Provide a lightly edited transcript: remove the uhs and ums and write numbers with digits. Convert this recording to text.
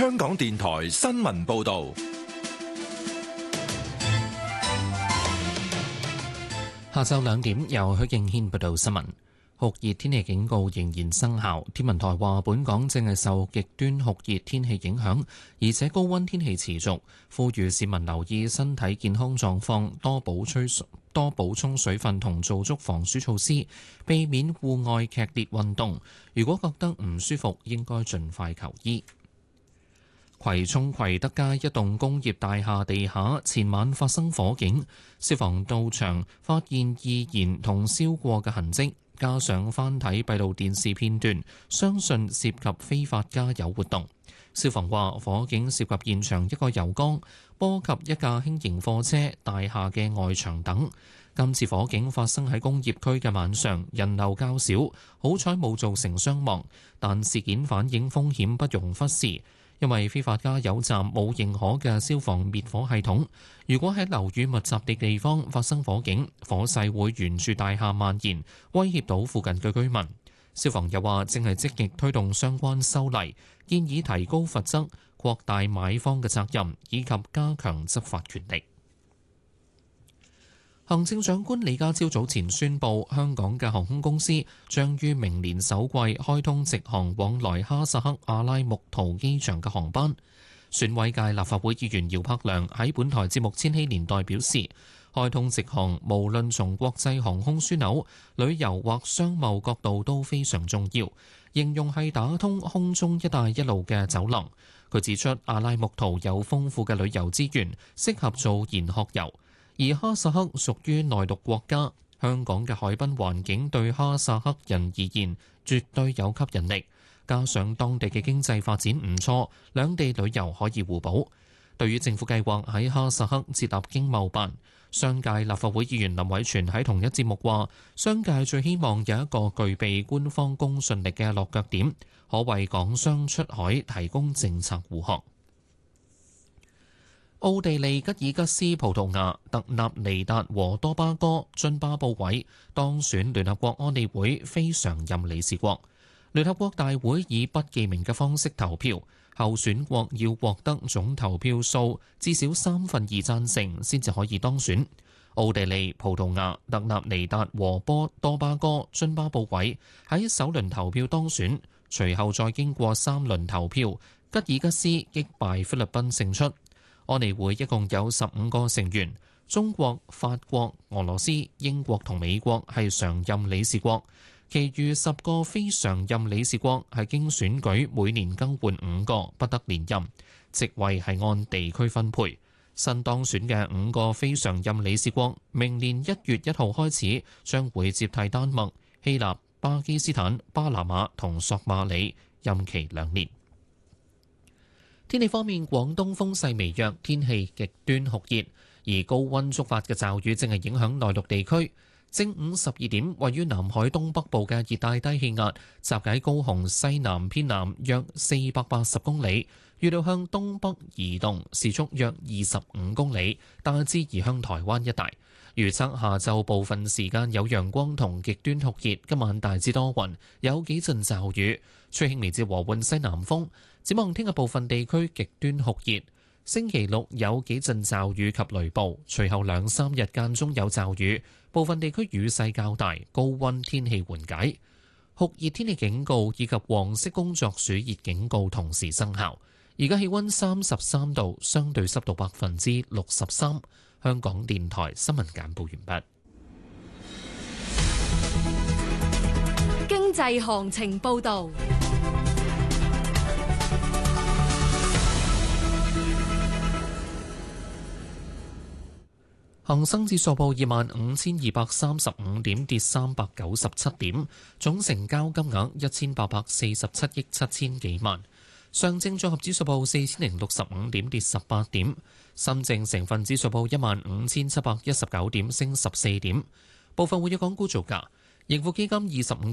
香港電台新聞報道。 下晝2點，由許敬軒報道新聞。酷熱天氣警告仍然生效。天文台話，本港正係受極端酷熱天氣影響，而且高溫天氣持續，呼籲市民留意身體健康狀況，多補充水分同做足防暑措施，避免戶外劇烈運動。如果覺得唔舒服，應該盡快求醫。葵涌葵德街一棟工業大廈地下前晚發生火警，消防到場發現易燃同燒過嘅痕跡，加上翻睇閉路電視片段，相信涉及非法加油活動。消防話，火警涉及現場一個油缸，波及一架輕型貨車、大廈嘅外牆等。今次火警發生喺工業區嘅晚上，人流較少，好彩冇造成傷亡，但事件反映風險不容忽視。因為非法加油站冇認可嘅消防滅火系統，如果喺樓宇密集嘅地方發生火警，火勢會沿住大廈蔓延，威脅到附近嘅居民。消防又話，正係積極推動相關修例，建議提高罰則、擴大買方嘅責任，以及加強執法權力。行政長官李家超早前宣布，香港嘅航空公司將於明年首季開通直航往來哈薩克阿拉木圖機場嘅航班。選委界立法會議員姚柏良喺本台節目《千禧年代》表示，開通直航無論從國際航空樞紐、旅遊或商貿角度都非常重要，形容係打通空中一帶一路嘅走廊。佢指出，阿拉木圖有豐富嘅旅遊資源，適合做研學遊。而哈薩克屬於內陸國家，香港嘅海濱環境對哈薩克人而言絕對有吸引力，加上當地嘅經濟發展唔錯，兩地旅遊可以互補。對於政府計劃喺哈薩克設立經貿辦，商界立法會議員林偉全喺同一節目話，商界最希望有一個具備官方公信力嘅落腳點，可為港商出海提供政策護航。奧地利、吉爾吉斯、葡萄牙、特納尼達和多巴哥津巴布韋當選聯合國安理會非常任理事國。聯合國大會以不記名嘅方式投票，候選國要獲得總投票數至少2/3贊成先至可以當選。奧地利、葡萄牙、特納尼達和多巴哥津巴布韋喺首輪投票當選，隨後再經過3輪投票，吉爾吉斯擊敗菲律賓勝出。安理會一共有15個成員，中國、法國、俄羅斯、英國同美國係常任理事國，其餘10個非常任理事國係經選舉每年更換5個，不得連任，席位係按地區分配。新當選嘅5個非常任理事國，明年1月1號開始將會接替丹麥、希臘、巴基斯坦、巴拿馬同索馬里，任期2年。天氣方面，廣東風勢微弱，天氣極端酷熱，而高溫觸發嘅驟雨正係影響內陸地區。正午12點，位於南海東北部嘅熱帶低氣壓集喺高雄西南偏南約480公里，預料向東北移動，時速約25公里，大致移向台灣一帶。預測下晝部分時間有陽光同極端酷熱，今晚大致多雲，有幾陣驟雨，吹輕微至和緩西南風。展望聽日部分地區極端酷熱，星期六有幾陣驟雨及雷暴，隨後2-3日間中有驟雨，部分地區雨勢較大，高溫天氣緩解。酷熱天氣警告以及黃色工作暑熱警告同時生效。而家氣溫33度，相對濕度63%。香港電台新聞簡報完畢。 經濟行情報導。 恒生指數報25,235點，跌397點，總成交金額1847億7千幾萬。上證綜合指數報4065點，跌18點。深證成分指數報15,719點，升14點。部分活躍港股造價：盈富基金25